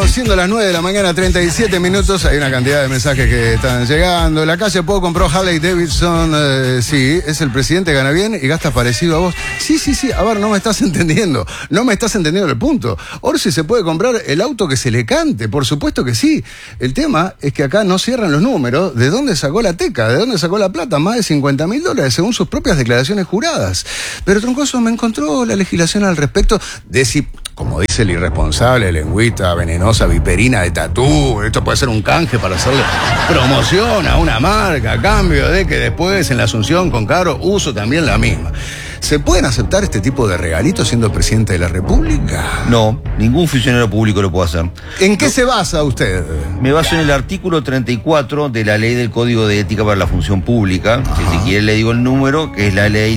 siendo las 9 de la mañana, 37 minutos. Hay una cantidad de mensajes que están llegando. La calle Pou compró Harley Davidson. Sí, es el presidente, gana bien y gasta parecido a vos. Sí. A ver, no me estás entendiendo. No me estás entendiendo el punto. Orsi se puede comprar el auto que se le cante. Por supuesto que sí. El tema es que acá no cierran los números. ¿De dónde sacó la teca? ¿De dónde sacó la plata? Más de $50.000 según sus propias declaraciones juradas. Pero Troncoso me encontró la legislación al respecto de si, como dice el irresponsable, lengüita venenosa, viperina de tatú, esto puede ser un canje para hacerle promoción a una marca a cambio de que después en la Asunción con Caro uso también la misma. ¿Se pueden aceptar este tipo de regalitos siendo presidente de la República? No, ningún funcionario público lo puede hacer. ¿En qué se basa usted? Me baso en el artículo 34 de la Ley del Código de Ética para la Función Pública, que si quiere le digo el número, que es la Ley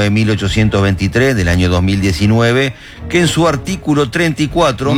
19.823 del año 2019, que en su artículo 34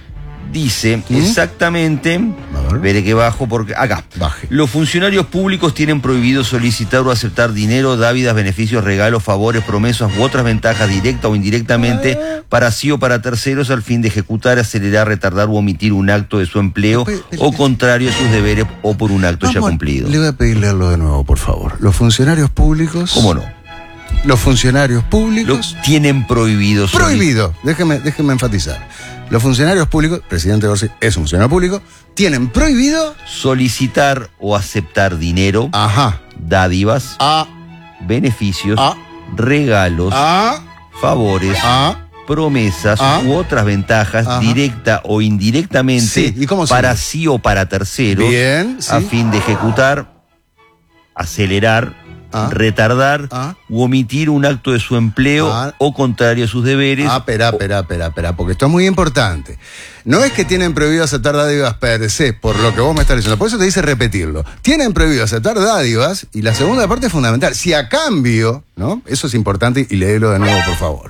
dice exactamente, veré que bajo porque acá, baje. Los funcionarios públicos tienen prohibido solicitar o aceptar dinero, dávidas, beneficios, regalos, favores, promesas u otras ventajas directa o indirectamente para sí o para terceros al fin de ejecutar, acelerar, retardar u omitir un acto de su empleo o contrario a sus deberes o por un acto ya cumplido. Le voy a pedir leerlo de nuevo, por favor. Los funcionarios públicos... ¿Cómo no? Los funcionarios públicos... tienen prohibido... Prohibido. Déjeme enfatizar. Los funcionarios públicos, presidente Orsi es un funcionario público, tienen prohibido... solicitar o aceptar dinero, dádivas, beneficios, regalos, favores, promesas u otras ventajas directa o indirectamente para sí o para terceros a fin de ejecutar, acelerar, retardar u omitir un acto de su empleo o contrario a sus deberes. Espera, porque esto es muy importante. No es que tienen prohibido aceptar dádivas per se, por lo que vos me estás diciendo. Por eso te dice repetirlo. Tienen prohibido aceptar dádivas y la segunda parte es fundamental. Si a cambio, ¿no? Eso es importante y léelo de nuevo, por favor.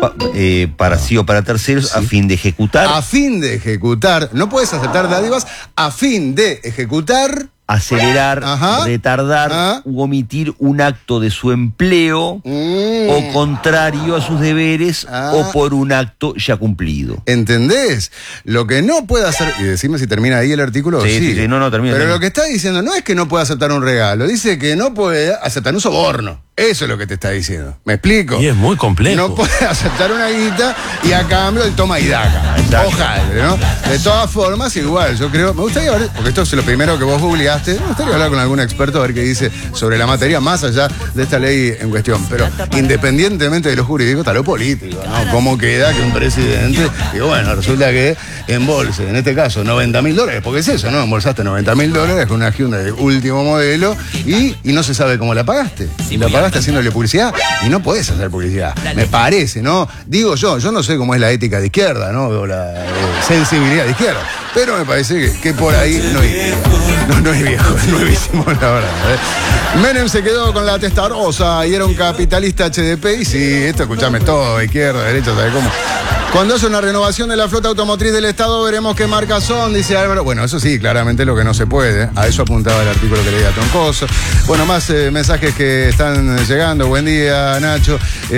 Para sí o para terceros, a fin de ejecutar. A fin de ejecutar. No puedes aceptar dádivas a fin de ejecutar... acelerar, retardar u omitir un acto de su empleo o contrario a sus deberes o por un acto ya cumplido. ¿Entendés? Lo que no puede hacer, y decime si termina ahí el artículo. Sí, no, termina. Pero lo que está diciendo no es que no puede aceptar un regalo, dice que no puede aceptar un soborno. Eso es lo que te está diciendo. ¿Me explico? Y es muy complejo. No puede aceptar una guita y a cambio el toma y daca. Ojalá, ¿no? De todas formas, igual, yo creo... Me gustaría ver, porque esto es lo primero que vos googleaste, me gustaría hablar con algún experto a ver qué dice sobre la materia, más allá de esta ley en cuestión. Pero independientemente de lo jurídico, está lo político, ¿no? ¿Cómo queda que un presidente... Y bueno, resulta que embolse, en este caso, $90.000, porque es eso, ¿no? Embolsaste $90.000 con una Hyundai de último modelo y no se sabe cómo la pagaste. Y la pagaste haciéndole publicidad y no podés hacer publicidad. Me parece, ¿no? Digo yo no sé cómo es la ética de izquierda, ¿no? O la sensibilidad de izquierda, pero me parece que por ahí no iría. No es viejo, es nuevísimo, la verdad. Menem se quedó con la testa rosa y era un capitalista HDP y sí, esto escuchame todo, izquierda, derecha, ¿sabes cómo? Cuando hace una renovación de la flota automotriz del Estado, veremos qué marcas son, dice Álvaro. Bueno, eso sí, claramente lo que no se puede. A eso apuntaba el artículo que leía Troncoso. Bueno, más mensajes que están llegando. Buen día, Nacho.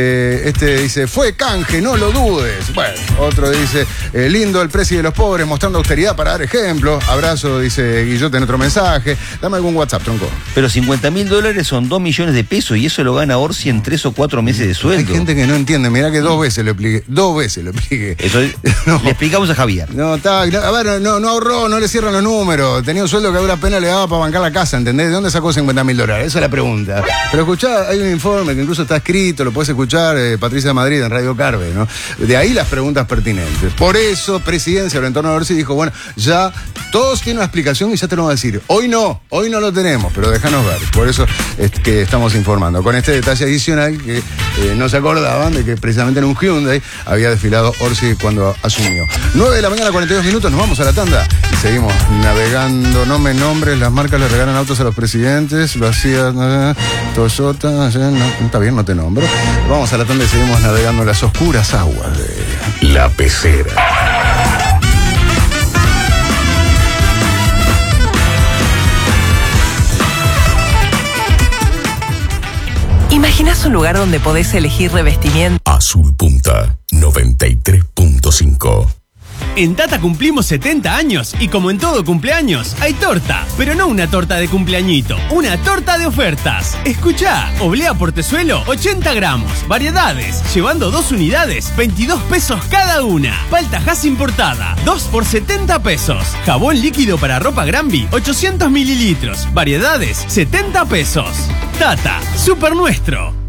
Dice, fue canje, no lo dudes. Bueno, otro dice, lindo el precio de los pobres, mostrando austeridad para dar ejemplo. Abrazo, dice Guillote en otro mensaje. Dame algún WhatsApp, Tronco. Pero $50.000 son 2 millones de pesos y eso lo gana Orsi en 3 o 4 meses de sueldo. Hay gente que no entiende. Mirá que 2 veces lo expliqué. 2 veces lo expliqué. Eso le explicamos a Javier. No, a ver, no ahorró, no le cierran los números. Tenía un sueldo que a dura pena le daba para bancar la casa, ¿entendés? ¿De dónde sacó $50.000? Esa es la pregunta. Pero escuchá, hay un informe que incluso está escrito, lo puedes escuchar, Patricia Madrid en Radio Carve, ¿no? De ahí las preguntas pertinentes. Por eso, Presidencia, el entorno de Orsi dijo, bueno, ya todos tienen una explicación y ya te lo van a decir. Hoy no lo tenemos, pero déjanos ver. Por eso es que estamos informando. Con este detalle adicional que no se acordaban de que precisamente en un Hyundai había desfilado Orsi cuando asumió. 9 de la mañana, 42 minutos, nos vamos a la tanda y seguimos navegando. No me nombres, las marcas le regalan autos a los presidentes, lo hacía Toyota, no, está bien, no te nombro. Vamos a la tanda y seguimos navegando en las oscuras aguas de La Pecera. ¿Imaginás un lugar donde podés elegir revestimiento? Azul Punta 93.5 En Tata cumplimos 70 años y como en todo cumpleaños, hay torta. Pero no una torta de cumpleañito, una torta de ofertas. Escuchá, oblea portezuelo, 80 gramos. Variedades, llevando 2 unidades, 22 pesos cada una. Palta Hass importada, 2 por 70 pesos. Jabón líquido para ropa Granby, 800 mililitros. Variedades, 70 pesos. Tata, super nuestro.